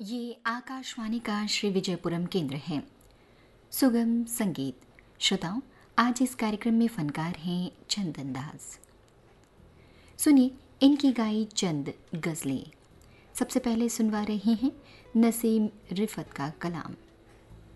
ये आकाशवाणी का श्री विजयपुरम केंद्र है। सुगम संगीत। श्रोताओं, आज इस कार्यक्रम में फनकार हैं चंदन दास। सुनिए इनकी गाई चंद गज़लें। सबसे पहले सुनवा रही हैं नसीम रिफत का कलाम।